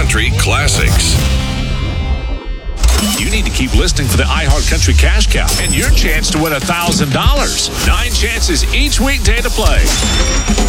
Country Classics. You need to keep listening for the iHeart Country Cash Cow and your chance to win $1,000. 9 chances each weekday to play.